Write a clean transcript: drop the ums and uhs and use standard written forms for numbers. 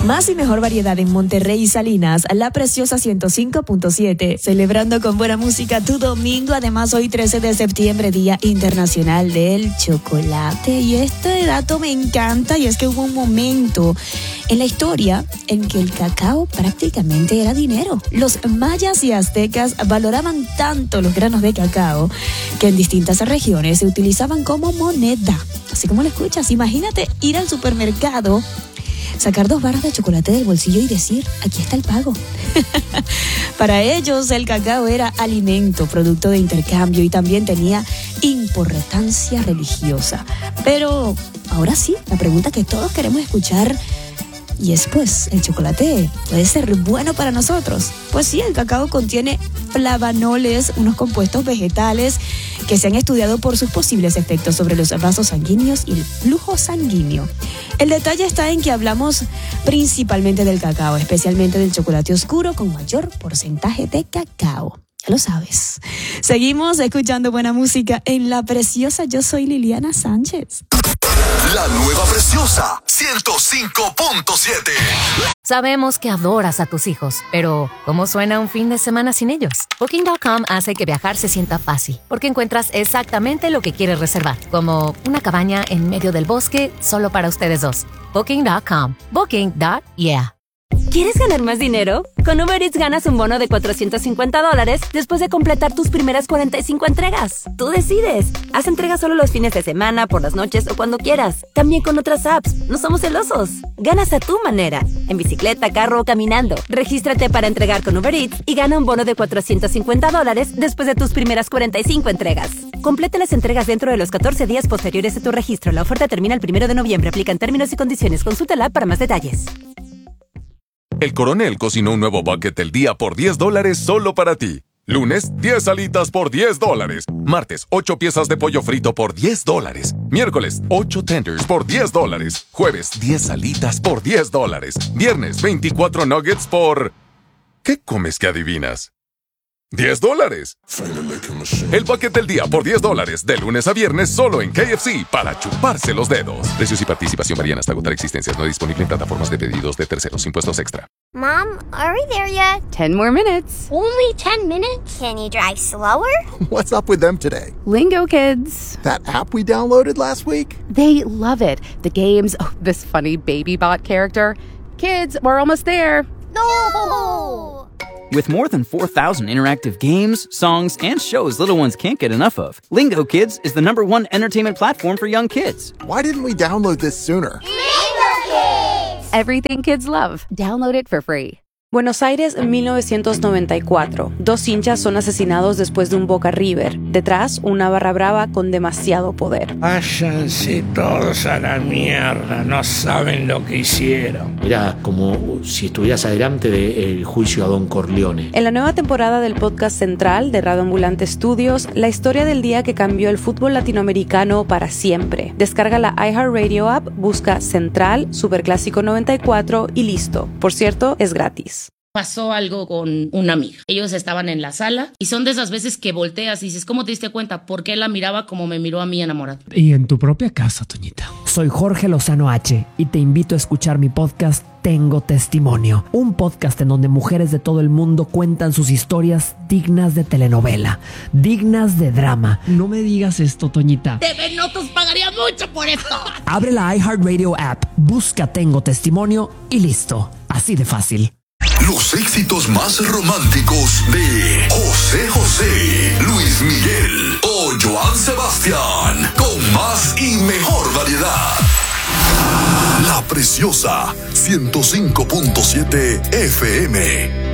Más y mejor variedad en Monterrey y Salinas, La Preciosa 105.7. Celebrando con buena música tu domingo. Además, hoy 13 de septiembre, Día Internacional del Chocolate. Y este dato me encanta, y es que hubo un momento en la historia en que el cacao prácticamente era dinero. Los mayas y aztecas valoraban tanto los granos de cacao que en distintas regiones se utilizaban como moneda. Así como lo escuchas, imagínate ir al supermercado, sacar 2 barras de chocolate del bolsillo y decir, aquí está el pago. Para ellos el cacao era alimento, producto de intercambio, y también tenía importancia religiosa. Pero ahora sí, la pregunta que todos queremos escuchar, y es pues, ¿el chocolate puede ser bueno para nosotros? Pues sí, el cacao contiene flavanoles, unos compuestos vegetales que se han estudiado por sus posibles efectos sobre los vasos sanguíneos y el flujo sanguíneo. El detalle está en que hablamos principalmente del cacao, especialmente del chocolate oscuro con mayor porcentaje de cacao. Ya lo sabes. Seguimos escuchando buena música en La Preciosa. Yo soy Liliana Sánchez. La nueva Preciosa 105.7. Sabemos que adoras a tus hijos, pero ¿cómo suena un fin de semana sin ellos? Booking.com hace que viajar se sienta fácil, porque encuentras exactamente lo que quieres reservar, como una cabaña en medio del bosque solo para ustedes dos. Booking.com. Booking.yeah. ¿Quieres ganar más dinero? Con Uber Eats ganas un bono de $450 después de completar tus primeras 45 entregas. Tú decides. Haz entregas solo los fines de semana, por las noches o cuando quieras. También con otras apps. No somos celosos. Ganas a tu manera. En bicicleta, carro o caminando. Regístrate para entregar con Uber Eats y gana un bono de $450 después de tus primeras 45 entregas. Completa las entregas dentro de los 14 días posteriores a tu registro. La oferta termina el 1 de noviembre. Aplican términos y condiciones. Consulta la app para más detalles. El Coronel cocinó un nuevo bucket del día por $10 solo para ti. Lunes, 10 alitas por $10. Martes, 8 piezas de pollo frito por $10. Miércoles, 8 tenders por $10. Jueves, 10 alitas por $10. Viernes, 24 nuggets por... ¿Qué comes que adivinas? $10. El bucket del día por $10, de lunes a viernes solo en KFC, para chuparse los dedos. Precios y participación varían hasta agotar existencias. No disponible en plataformas de pedidos de terceros. Impuestos extra. Mom, are we there yet? 10 more minutes. Only 10 minutes? Can you drive slower? What's up with them today? Lingo Kids. That app we downloaded last week? They love it. The games, this funny baby bot character. Kids, we're almost there. No! With more than 4,000 interactive games, songs, and shows little ones can't get enough of, Lingo Kids is the #1 entertainment platform for young kids. Why didn't we download this sooner? Lingo Kids! Everything kids love. Download it for free. Buenos Aires, 1994. 2 hinchas son asesinados después de un Boca River. Detrás, una barra brava con demasiado poder. Váyanse todos a la mierda, no saben lo que hicieron. Era como si estuvieras adelante del juicio a Don Corleone. En la nueva temporada del podcast central de Radio Ambulante Studios, la historia del día que cambió el fútbol latinoamericano para siempre. Descarga la iHeartRadio app, busca Central, Superclásico 94 y listo. Por cierto, es gratis. Pasó algo con una amiga. Ellos estaban en la sala y son de esas veces que volteas y dices, ¿cómo te diste cuenta? ¿Por qué la miraba como me miró a mí enamorada? Y en tu propia casa, Toñita. Soy Jorge Lozano H y te invito a escuchar mi podcast Tengo Testimonio, un podcast en donde mujeres de todo el mundo cuentan sus historias dignas de telenovela, dignas de drama. No me digas esto, Toñita. TV Notos pagaría mucho por esto. Abre la iHeartRadio app, busca Tengo Testimonio y listo. Así de fácil. Los éxitos más románticos de José José, Luis Miguel o Joan Sebastián, con más y mejor variedad. La Preciosa 105.7 FM.